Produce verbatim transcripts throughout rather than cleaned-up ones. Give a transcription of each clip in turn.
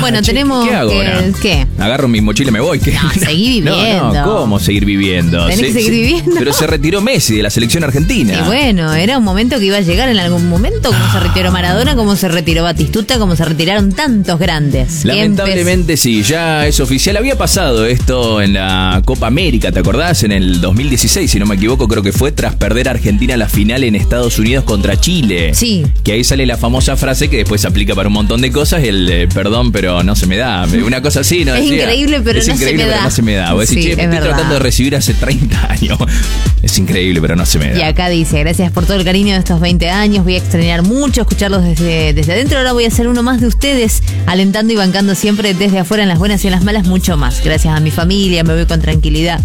Bueno, che, tenemos ¿qué hago que... ahora? ¿Qué? Agarro mi mochila y me voy. ¿Qué? No, seguí viviendo. No, no, ¿cómo seguir viviendo? Tenés que seguir viviendo. Pero se retiró Messi de la selección argentina. Y bueno, era un momento que iba a llegar en algún momento, como se retiró Maradona, como se retiró Batistuta, como se retiraron tantos grandes. Lamentablemente sí, ya es oficial. Había pasado esto en la Copa América, ¿te acordás? En el dos mil dieciséis, si no me equivoco, creo que fue tras perder a Argentina la final en Estados Unidos contra Chile. Sí. Que ahí sale la famosa frase que después se aplica para un montón de cosas, el eh, perdón, pero no se me da. Una cosa así, ¿no? Es Decía, increíble, pero es no increíble, se me pero da. no se me da. Vos decís, Sí, che, me es estoy verdad. tratando de recibir hace treinta años. Es increíble, pero no se me da. Y acá dice, gracias por todo el cariño de estos veinte años, voy a extrañar mucho escucharlos desde, desde adentro, ahora voy a ser uno más de ustedes, alentando y bancando siempre desde afuera en las buenas y en las malas, mucho más. Gracias a mi familia, me voy con tranquilidad.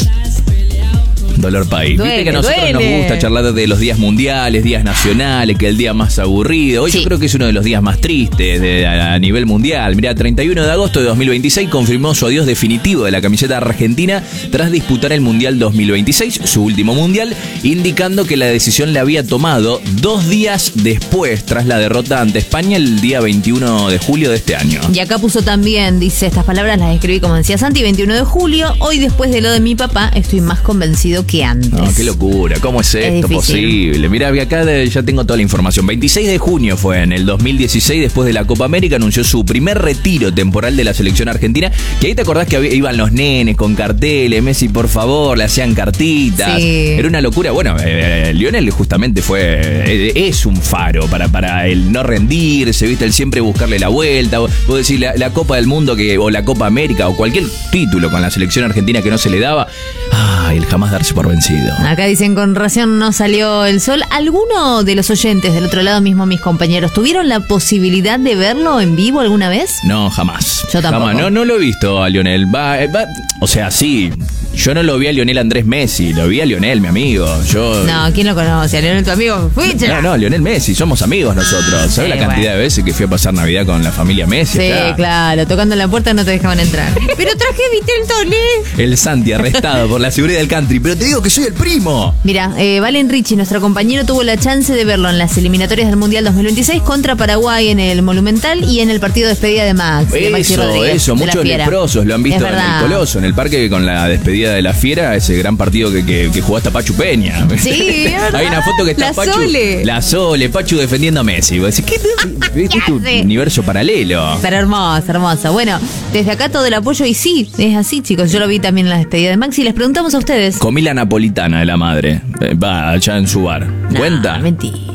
Dolor país. Duele, Viste que a nosotros duele. nos gusta charlar de los días mundiales, días nacionales, que el día más aburrido. Hoy Sí. yo creo que es uno de los días más tristes de, a, a nivel mundial. Mirá, treinta y uno de agosto de dos mil veintiséis confirmó su adiós definitivo de la camiseta argentina tras disputar el Mundial dos mil veintiséis, su último mundial, indicando que la decisión la había tomado dos días después, tras la derrota ante España el día veintiuno de julio de este año. Y acá puso también, dice, estas palabras las escribí como decía Santi, veintiuno de julio, hoy después de lo de mi papá estoy más convencido que antes. No, qué locura, ¿cómo es esto difícil. posible? Mirá, acá de- ya tengo toda la información. veintiséis de junio fue en el dos mil dieciséis, después de la Copa América, anunció su primer retiro temporal de la selección argentina. Que ahí te acordás que había- iban los nenes con carteles, Messi, por favor, le hacían cartitas. Sí. Era una locura. Bueno, eh, Lionel justamente fue, eh, es un faro para, para el no rendirse, ¿viste? El siempre buscarle la vuelta. Vos vos decís, la, la Copa del Mundo que, o la Copa América o cualquier título con la selección argentina que no se le daba. Ay, el jamás darse por vencido. Acá dicen, con razón no salió el sol. ¿Alguno de los oyentes del otro lado, mismo mis compañeros, tuvieron la posibilidad de verlo en vivo alguna vez? No, jamás. Yo tampoco. Jamás. No, no lo he visto a Lionel. Va, eh, va- o sea, sí. Yo no lo vi a Lionel Andrés Messi, lo vi a Lionel, mi amigo. Yo. No, ¿quién lo conoce? ¿A Leonel, tu amigo? ¿Fuiste? No, no, Lionel Messi, somos amigos nosotros. ¿Sabes Sí, la cantidad bueno. de veces que fui a pasar Navidad con la familia Messi? Sí, acá? claro, tocando la puerta no te dejaban entrar. Pero traje Vitel Toné. El Santi arrestado por la seguridad del country. Pero te digo que soy el primo. Mira, eh, Valen Richie, nuestro compañero, tuvo la chance de verlo en las eliminatorias del Mundial dos mil veintiséis contra Paraguay en el Monumental y en el partido de despedida de Max. de Maxi Eso, Rodríguez, eso, de la muchos Fiera. leprosos lo han visto Es en el verdad. Coloso, en el parque con la despedida de la Fiera, ese gran partido que, que, que jugó hasta Pachu Peña. Sí, es verdad. Hay una foto que está La Pachu. Sole. La Sole, Pachu defendiendo a Messi. Vos decís, ¿qué, ¿qué, ¿Qué es tu hace? universo paralelo? Pero hermosa, hermosa. Bueno, desde acá todo el apoyo y sí, es así, chicos. Yo lo vi también en la despedida de Maxi. Les preguntamos a ustedes. Comí la napolitana de la madre. Eh, Va allá en su bar. No, ¿Cuenta? mentira.